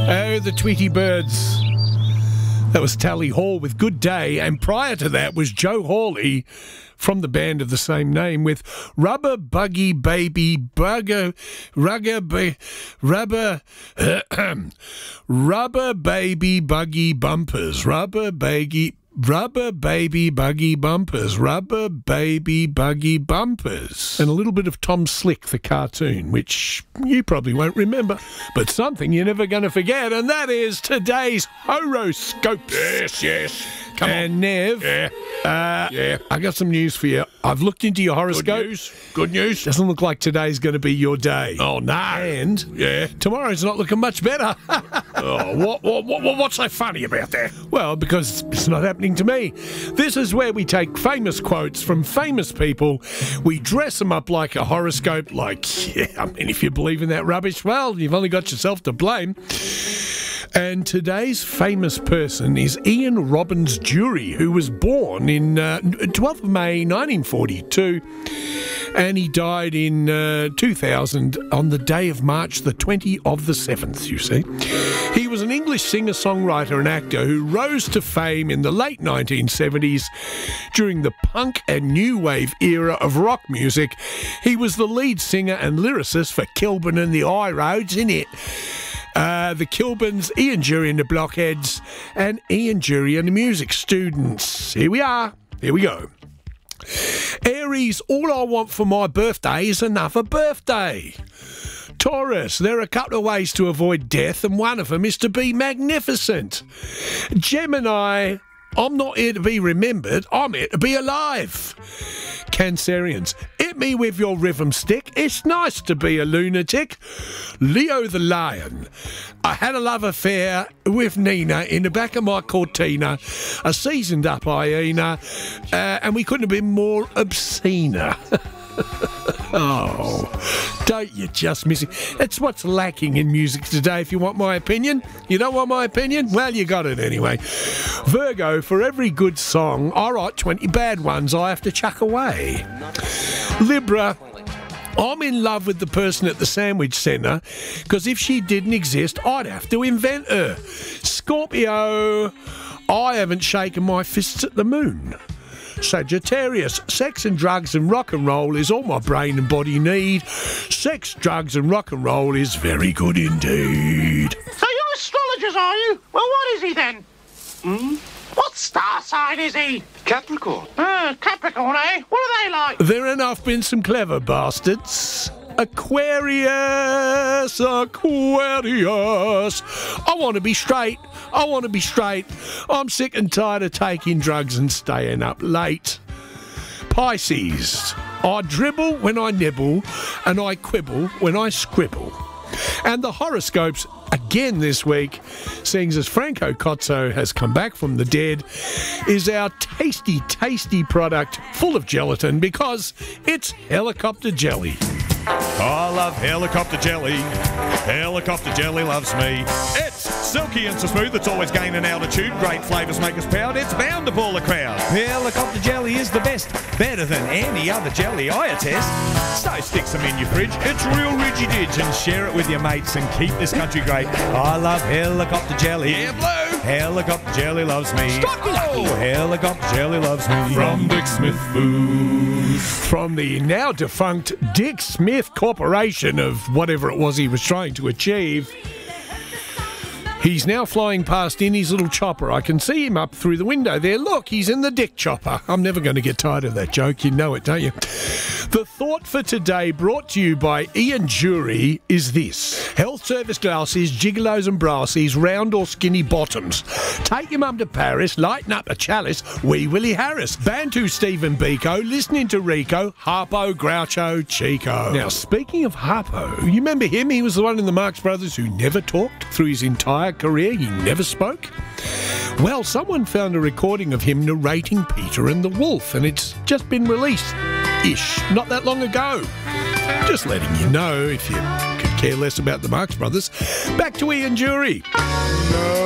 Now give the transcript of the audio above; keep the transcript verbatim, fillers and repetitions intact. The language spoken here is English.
Oh, the Tweety Birds. That was Tally Hall with Good Day, and prior to that was Joe Hawley from the band of the same name with Rubber Buggy Baby Bugger Rugger ba, Rubber Rubber Baby Buggy Bumpers Rubber Baby Rubber Baby Buggy Bumpers Rubber Baby Buggy Bumpers, and a little bit of Tom Slick the cartoon, which you probably won't remember, but something you're never going to forget, and that is today's horoscopes. Yes, yes. Come and on. Nev, Yeah. uh, Yeah. I got some news for you. I've looked into your Good horoscope. news. Good news. Doesn't look like today's going to be your day. Oh, no. And Yeah. tomorrow's not looking much better. Oh, what, what, what, what's so funny about that? Well, because it's not happening to me. This is where we take famous quotes from famous people. We dress them up like a horoscope. Like, yeah, I mean, if you believe in that rubbish, well, you've only got yourself to blame. And today's famous person is Ian Robbins Jury, who was born in uh, twelfth of May nineteen forty-two, and he died in uh, two thousand on the day of March the twentieth of the seventh, you see. He was an English singer-songwriter and actor who rose to fame in the late nineteen seventies during the punk and new wave era of rock music. He was the lead singer and lyricist for Kilburn and the High Roads, innit? Uh, the Kilburns, Ian Jury and the Blockheads, and Ian Jury and the Music Students. Here we are. Here we go. Aries, all I want for my birthday is another birthday. Taurus, there are a couple of ways to avoid death, and one of them is to be magnificent. Gemini, I'm not here to be remembered, I'm here to be alive. Cancerians, hit me with your rhythm stick, it's nice to be a lunatic. Leo the Lion, I had a love affair with Nina in the back of my Cortina, a seasoned up hyena, uh, and we couldn't have been more obscene. Oh, don't you just miss it? It's what's lacking in music today, if you want my opinion. You don't want my opinion? Well, you got it anyway. Virgo, for every good song, I write twenty bad ones I have to chuck away. Libra, I'm in love with the person at the sandwich centre, because if she didn't exist, I'd have to invent her. Scorpio, I haven't shaken my fists at the moon. Sagittarius, sex and drugs and rock and roll is all my brain and body need. Sex, drugs and rock and roll is very good indeed. So you're astrologers, are you? Well, what is he then? Hmm? What star sign is he? Capricorn. Uh, Capricorn, eh? What are they like? There enough been some clever bastards. Aquarius, Aquarius. I want to be straight. I want to be straight. I'm sick and tired of taking drugs and staying up late. Pisces, I dribble when I nibble, and I quibble when I scribble. And the horoscopes again this week, seeing as Franco Cozzo has come back from the dead, is our tasty, tasty product full of gelatin because it's helicopter jelly. I love helicopter jelly. Helicopter jelly loves me. It's silky and so smooth, it's always gaining altitude. Great flavours make us proud, it's bound to pull the crowd. Helicopter jelly is the best, better than any other jelly I attest. So stick some in your fridge, it's real ridgy-didge, and share it with your mates and keep this country great. I love helicopter jelly. Yeah, Blue! Helicopter jelly loves me. Stop you lucky! Oh, helicopter jelly loves me. From Dick Smith Foods. From the now defunct Dick Smith Corporation of whatever it was he was trying to achieve. He's now flying past in his little chopper. I can see him up through the window there. Look, he's in the Dick Chopper. I'm never going to get tired of that joke. You know it, don't you? The thought for today, brought to you by Ian Jury, is this. Health service glasses, gigolos and brassies, round or skinny bottoms. Take your mum to Paris, lighten up a chalice, wee Willie Harris. Bantu Stephen Biko, listening to Rico, Harpo, Groucho, Chico. Now, speaking of Harpo, you remember him? He was the one in the Marx Brothers who never talked through his entire career. He never spoke. Well, someone found a recording of him narrating Peter and the Wolf, and it's just been released-ish, not that long ago. Just letting you know if you could care less about the Marx Brothers. Back to Ian Jury. No.